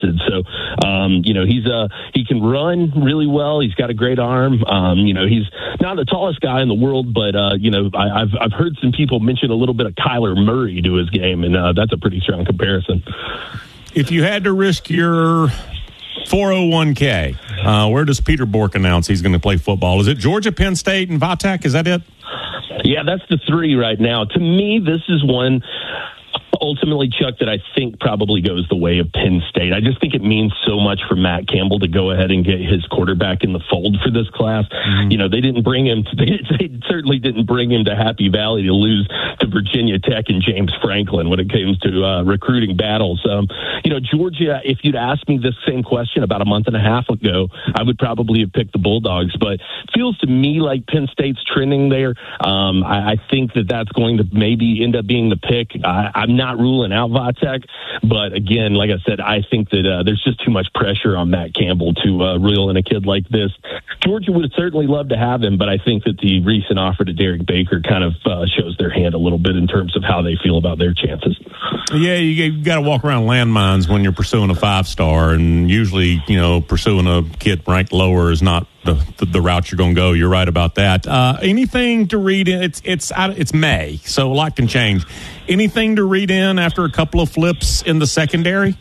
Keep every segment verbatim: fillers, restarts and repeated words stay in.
So, um, you know, he's uh, he can run really well. He's got a great arm. Um, you know, he's not the tallest guy in the world, but, uh, you know, I, I've I've heard some people mention a little bit of Kyler Murray to his game, and uh, that's a pretty strong comparison. If you had to risk your four oh one k, uh, where does Peter Bork announce he's going to play football? Is it Georgia, Penn State, and V TAC? Is that it? Yeah, that's the three right now. To me, this is one, ultimately, Chuck, that I think probably goes the way of Penn State. I just think it means so much for Matt Campbell to go ahead and get his quarterback in the fold for this class. Mm-hmm. You know, they didn't bring him, to, they, they certainly didn't bring him to Happy Valley to lose to Virginia Tech and James Franklin when it came to uh, recruiting battles. Um, you know, Georgia, if you'd asked me this same question about a month and a half ago, I would probably have picked the Bulldogs, but it feels to me like Penn State's trending there. Um, I, I think that that's going to maybe end up being the pick. I, I'm not ruling out V TAC, but again, like I said, I think that uh, there's just too much pressure on Matt Campbell to uh, reel in a kid like this. Georgia would certainly love to have him, but I think that the recent offer to Derek Baker kind of uh, shows their hand a little bit in terms of how they feel about their chances. Yeah, you, you got to walk around landmines when you're pursuing a five-star, and usually, you know, pursuing a kid ranked lower is not the the, the route you're going to go. You're right about that. Uh, anything to read in? It's it's it's May, so a lot can change. Anything to read in after a couple of flips in the secondary?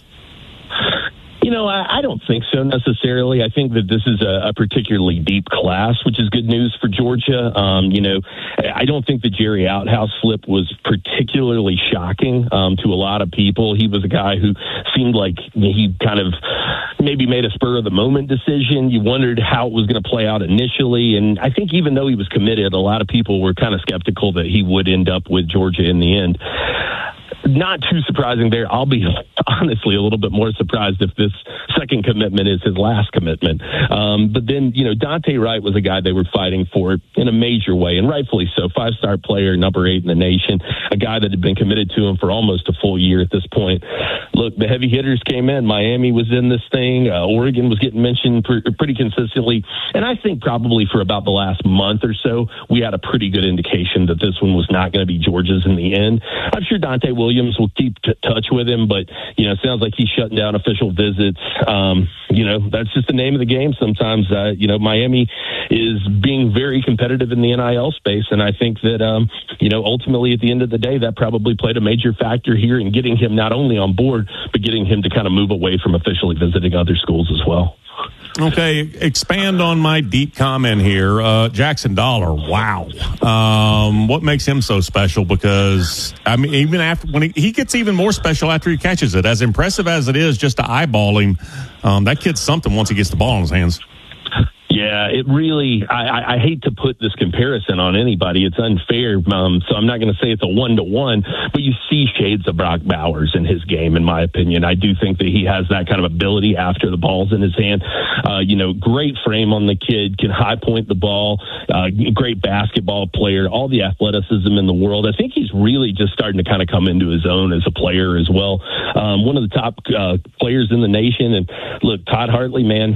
You know, I, I don't think so necessarily. I think that this is a, a particularly deep class, which is good news for Georgia. Um, you know, I don't think the Jerry Outhouse flip was particularly shocking um, to a lot of people. He was a guy who seemed like he kind of maybe made a spur-of-the-moment decision. You wondered how it was going to play out initially. And I think even though he was committed, a lot of people were kind of skeptical that he would end up with Georgia in the end. Not too surprising there. I'll be honestly a little bit more surprised if this second commitment is his last commitment. Um, but then, you know, Dante Wright was a guy they were fighting for in a major way, and rightfully so. Five-star player, number eight in the nation, a guy that had been committed to him for almost a full year at this point. Look, the heavy hitters came in. Miami was in this thing. Uh, Oregon was getting mentioned pr- pretty consistently. And I think probably for about the last month or so, we had a pretty good indication that this one was not going to be Georgia's in the end. I'm sure Dante Williams will keep t- touch with him, but, you know, it sounds like he's shutting down official visits. Um, you know, that's just the name of the game sometimes. Uh, you know, Miami is being very competitive in the N I L space, and I think that, um, you know, ultimately at the end of the day, that probably played a major factor here in getting him not only on board, but getting him to kind of move away from officially visiting other schools as well. Okay, expand on my deep comment here. Uh, Jackson Dollar, wow. Um, what makes him so special? Because, I mean, even after when he, he gets even more special after he catches it. As impressive as it is just to eyeball him, um, that kid's something once he gets the ball in his hands. Yeah, it really, I, I, I hate to put this comparison on anybody. It's unfair, um, so I'm not going to say it's a one-to-one, but you see shades of Brock Bowers in his game, in my opinion. I do think that he has that kind of ability after the ball's in his hand. Uh, you know, great frame on the kid, can high point the ball, uh, great basketball player, all the athleticism in the world. I think he's really just starting to kind of come into his own as a player as well. Um, one of the top uh, players in the nation. And look, Todd Hartley, man,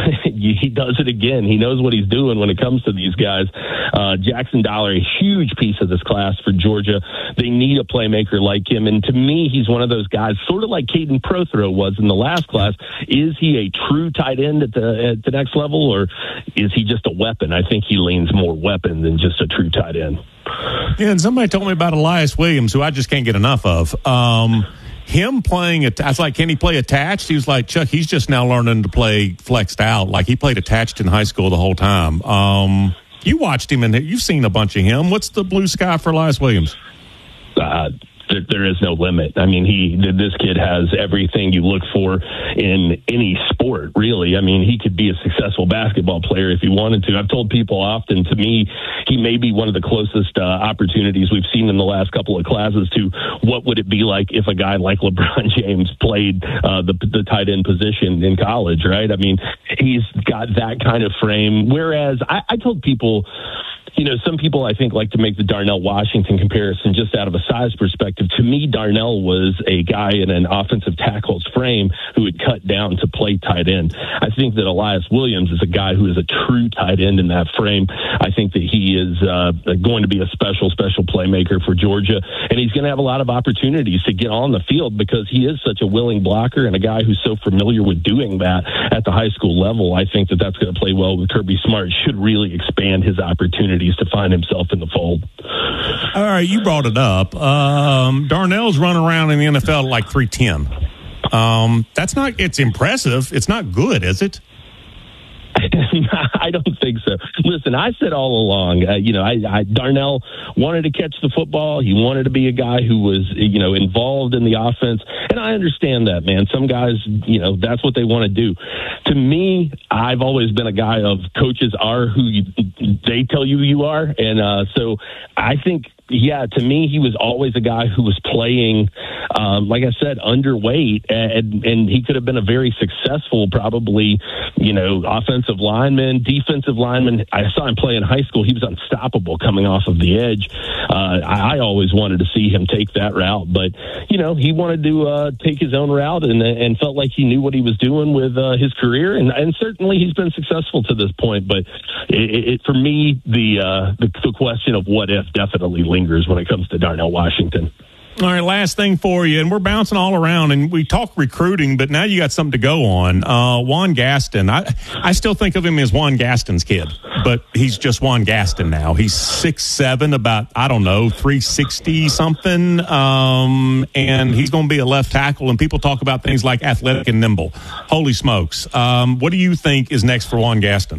he does it again. He knows what he's doing when it comes to these guys. Uh, Jackson Dollar, a huge piece of this class for Georgia. They need a playmaker like him. And to me, he's one of those guys, sort of like Caden Prothero was in the last class. Is he a true tight end at the, at the next level, or is he just a weapon? I think he leans more weapon than just a true tight end. Yeah, and somebody told me about Elias Williams, who I just can't get enough of. Um, Him playing, I was like, can he play attached? He was like, Chuck, he's just now learning to play flexed out. Like, he played attached in high school the whole time. Um, you watched him, and you've seen a bunch of him. What's the blue sky for Elias Williams? Uh, there, there is no limit. I mean, he this kid has everything you look for in any sport, really. I mean, he could be a successful basketball player if he wanted to. I've told people often, to me, he may be one of the closest uh, opportunities we've seen in the last couple of classes to what would it be like if a guy like LeBron James played uh, the, the tight end position in college, right? I mean, he's got that kind of frame. Whereas I, I told people, you know, some people I think like to make the Darnell Washington comparison just out of a size perspective. To me, Darnell was a guy in an offensive tackle's frame who would cut down to play tight end. I think that Elias Williams is a guy who is a true tight end in that frame. I think that he is uh, going to be a special, special playmaker for Georgia, and he's going to have a lot of opportunities to get on the field because he is such a willing blocker and a guy who's so familiar with doing that at the high school level. I think that that's going to play well with Kirby Smart. Should really expand his opportunities to find himself in the fold. All right, you brought it up. Um, Darnell's running around in the N F L at like three ten. Um, that's not, it's impressive. It's not good, is it? I don't think so. Listen, I said all along, uh, you know, I, I Darnell wanted to catch the football. He wanted to be a guy who was, you know, involved in the offense. And I understand that, man. Some guys, you know, that's what they want to do. To me, I've always been a guy of coaches are who you, they tell you you are. And uh, so I think, yeah, to me, he was always a guy who was playing, um, like I said, underweight, and, and he could have been a very successful, probably, you know, offensive lineman, defensive lineman. I saw him play in high school. He was unstoppable coming off of the edge. Uh, I, I always wanted to see him take that route, but, you know, he wanted to uh, take his own route and, and felt like he knew what he was doing with uh, his career, and, and certainly he's been successful to this point. But it, it, for me, the, uh, the the question of what if definitely lingers when it comes to Darnell Washington. All right, last thing for you, and we're bouncing all around, and we talk recruiting, but now you got something to go on. Uh, Juan Gaston, I, I still think of him as Juan Gaston's kid, but he's just Juan Gaston now. He's six seven, about, I don't know, three sixty something, um, and he's going to be a left tackle, and people talk about things like athletic and nimble. Holy smokes. Um, what do you think is next for Juan Gaston?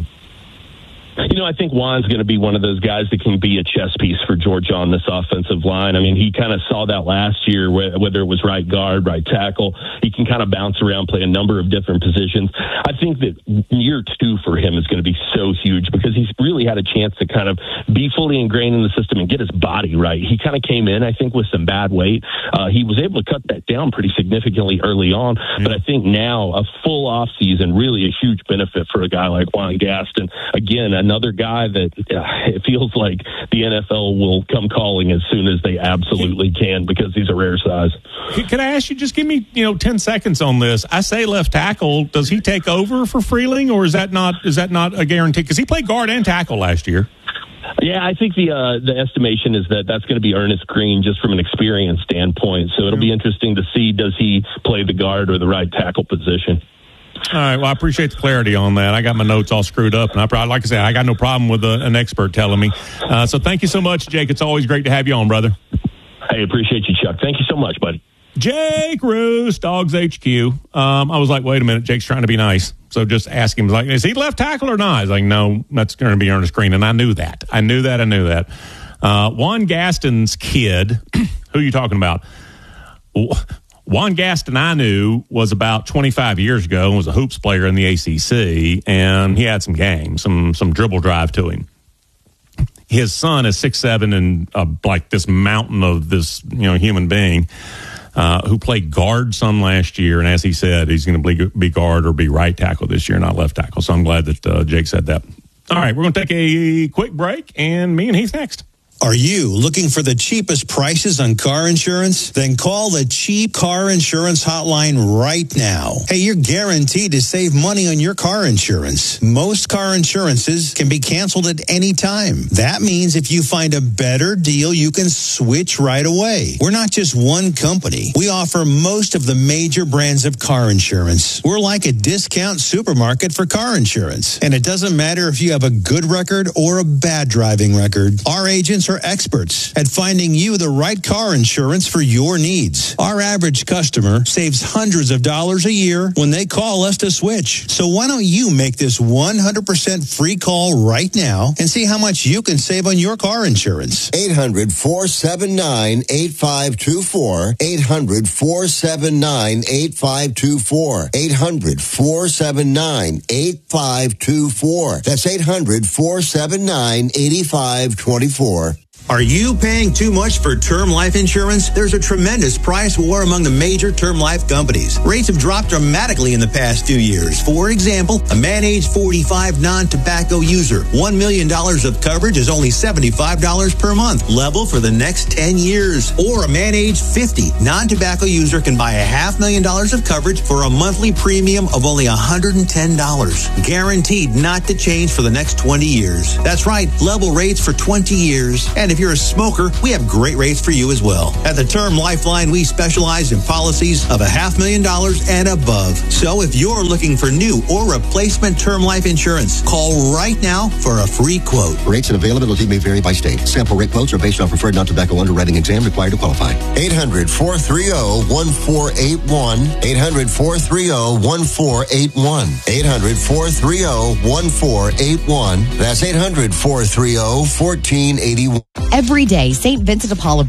You know, I think Juan's going to be one of those guys that can be a chess piece for Georgia on this offensive line. I mean, he kind of saw that last year, whether it was right guard, right tackle. He can kind of bounce around, play a number of different positions. I think that year two for him is going to be so huge because he's really had a chance to kind of be fully ingrained in the system and get his body right. He kind of came in, I think, with some bad weight. Uh, he was able to cut that down pretty significantly early on, mm-hmm. but I think now a full off season, really a huge benefit for a guy like Juan Gaston. Again, another guy that uh, it feels like the N F L will come calling as soon as they absolutely can because he's a rare size. Can I ask you, just give me, you know, ten seconds on this. I say left tackle. Does he take over for Freeling, or is that not is that not a guarantee? Because he played guard and tackle last year. Yeah, I think the uh, the estimation is that that's going to be Ernest Green just from an experience standpoint. So it'll be interesting to see, does he play the guard or the right tackle position? All right. Well, I appreciate the clarity on that. I got my notes all screwed up, and I probably, like I said, I got no problem with a, an expert telling me. Uh, so thank you so much, Jake. It's always great to have you on, brother. Hey, appreciate you, Chuck. Thank you so much, buddy. Jake Roos, Dogs H Q. Um, I was like, wait a minute, Jake's trying to be nice. So just ask him, like, is he left tackle or not? He's like, no, that's going to be Ernest Green. And I knew that. I knew that. I knew that. Uh, Juan Gaston's kid, who are you talking about? Juan Gaston, I knew, was about twenty-five years ago and was a hoops player in the A C C, and he had some game, some some dribble drive to him. His son is six seven and uh, like this mountain of this, you know, human being uh, who played guard some last year, and as he said, he's going to be, be guard or be right tackle this year, not left tackle. So I'm glad that uh, Jake said that. All right, we're going to take a quick break, and me and Heath next. Are you looking for the cheapest prices on car insurance? Then call the Cheap Car Insurance Hotline right now. Hey, you're guaranteed to save money on your car insurance. Most car insurances can be canceled at any time. That means if you find a better deal, you can switch right away. We're not just one company. We offer most of the major brands of car insurance. We're like a discount supermarket for car insurance. And it doesn't matter if you have a good record or a bad driving record. Our agents are experts at finding you the right car insurance for your needs. Our average customer saves hundreds of dollars a year when they call us to switch. So why don't you make this one hundred percent free call right now and see how much you can save on your car insurance? eight hundred, four seven nine, eight five two four. eight hundred, four seven nine, eight five two four. eight hundred, four seven nine, eight five two four. That's eight hundred, four seven nine, eight five two four. Are you paying too much for term life insurance? There's a tremendous price war among the major term life companies. Rates have dropped dramatically in the past few years. For example, a man age forty-five non-tobacco user, one million dollars of coverage is only seventy-five dollars per month, level for the next ten years. Or a man age fifty non-tobacco user can buy a half million dollars of coverage for a monthly premium of only one hundred ten dollars. Guaranteed not to change for the next twenty years. That's right, level rates for twenty years. And if If you're a smoker, we have great rates for you as well. At the Term Lifeline, we specialize in policies of a half million dollars and above. So if you're looking for new or replacement term life insurance, call right now for a free quote. Rates and availability may vary by state. Sample rate quotes are based on preferred non-tobacco underwriting exam required to qualify. eight hundred, four three zero, one four eight one. eight hundred, four three zero, one four eight one. eight hundred, four three zero, one four eight one. That's eight hundred, four three zero, one four eight one. Every day, Saint Vincent de Paul